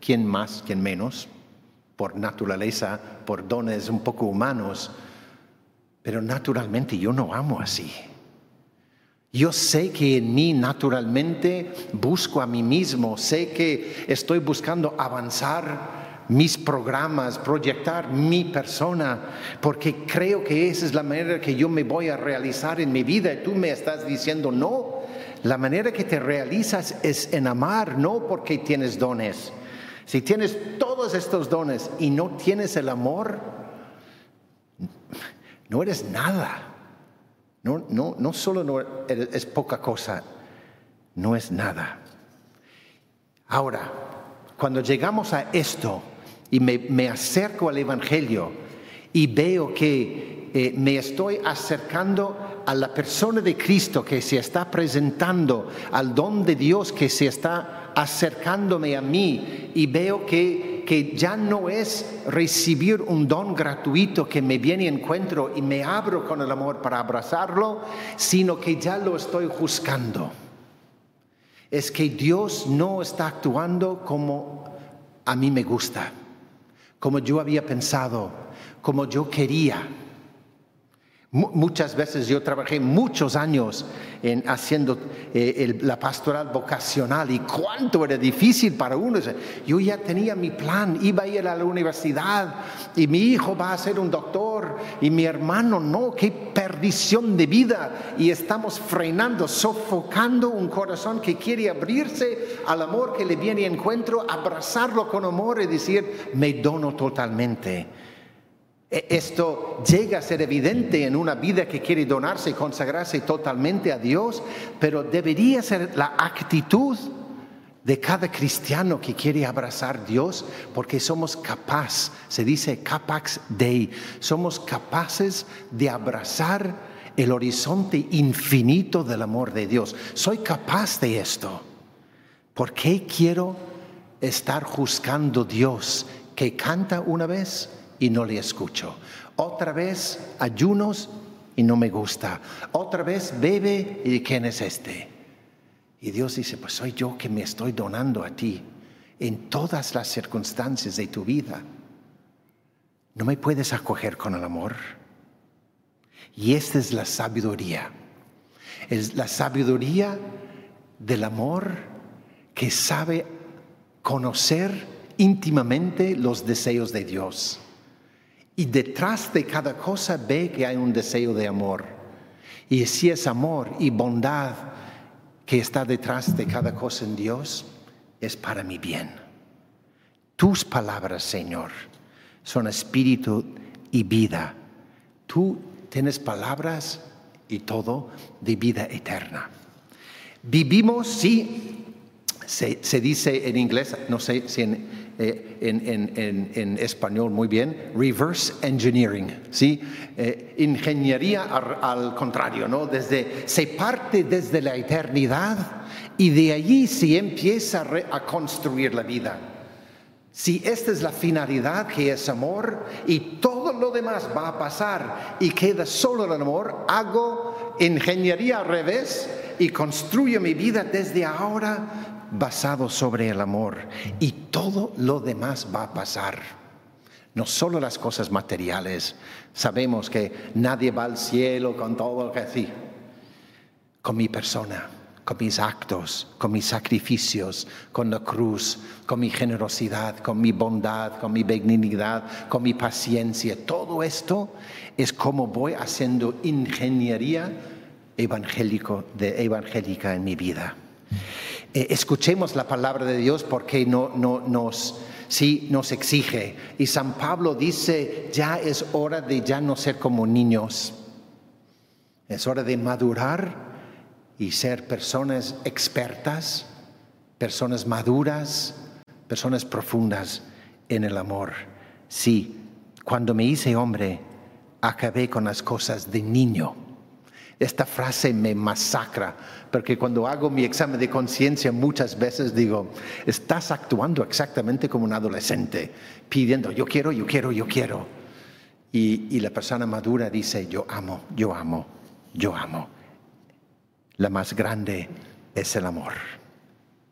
quién más, quién menos, por naturaleza, por dones un poco humanos, pero naturalmente yo no amo así. Yo sé que en mí naturalmente busco a mí mismo, sé que estoy buscando avanzar mis programas, proyectar mi persona, porque creo que esa es la manera que yo me voy a realizar en mi vida. Y tú me estás diciendo, no, la manera que te realizas es en amar, no porque tienes dones. Si tienes todos estos dones y no tienes el amor, no eres nada. No solo no es poca cosa, no es nada. Ahora, cuando llegamos a esto y me acerco al Evangelio y veo que me estoy acercando a la persona de Cristo que se está presentando, al don de Dios que se está acercándome a mí, y veo que ya no es recibir un don gratuito que me viene y encuentro y me abro con el amor para abrazarlo, sino que ya lo estoy juzgando. Es que Dios no está actuando como a mí me gusta, como yo había pensado, como yo quería. Muchas veces yo trabajé muchos años haciendo la pastoral vocacional, y cuánto era difícil para uno. Yo ya tenía mi plan, iba a ir a la universidad y mi hijo va a ser un doctor y mi hermano no, qué perdición de vida, y estamos frenando, sofocando un corazón que quiere abrirse al amor que le viene y encuentro, abrazarlo con amor y decir, me dono totalmente. Esto llega a ser evidente en una vida que quiere donarse y consagrarse totalmente a Dios, pero debería ser la actitud de cada cristiano que quiere abrazar a Dios, porque somos capaces, se dice capax Dei, somos capaces de abrazar el horizonte infinito del amor de Dios. Soy capaz de esto. ¿Por qué quiero estar juzgando a Dios que canta una vez y no le escucho? Otra vez ayunos y no me gusta. Otra vez bebe y ¿quién es este? Y Dios dice, pues soy yo que me estoy donando a ti en todas las circunstancias de tu vida. ¿No me puedes acoger con el amor? Y esta es la sabiduría. Es la sabiduría del amor que sabe conocer íntimamente los deseos de Dios. Y detrás de cada cosa ve que hay un deseo de amor. Y si es amor y bondad que está detrás de cada cosa en Dios, es para mi bien. Tus palabras, Señor, son espíritu y vida. Tú tienes palabras y todo de vida eterna. Vivimos, sí, se dice en inglés, no sé si en español muy bien, reverse engineering, ¿sí? Ingeniería al contrario, ¿no? Se parte desde la eternidad y de allí se empieza a construir la vida. Si esta es la finalidad, que es amor, y todo lo demás va a pasar y queda solo el amor, hago ingeniería al revés y construyo mi vida desde ahora basado sobre el amor, y todo lo demás va a pasar. No solo las cosas materiales. Sabemos que nadie va al cielo con todo lo que sí. Con mi persona, con mis actos, con mis sacrificios, con la cruz, con mi generosidad, con mi bondad, con mi benignidad, con mi paciencia. Todo esto es como voy haciendo ingeniería evangélica en mi vida. Escuchemos la palabra de Dios, porque nos exige. Y San Pablo dice, ya es hora de ya no ser como niños. Es hora de madurar y ser personas expertas, personas maduras, personas profundas en el amor. Sí, cuando me hice hombre, acabé con las cosas de niño. Esta frase me masacra, porque cuando hago mi examen de conciencia muchas veces digo, estás actuando exactamente como un adolescente, pidiendo yo quiero. Y la persona madura dice, yo amo. La más grande es el amor.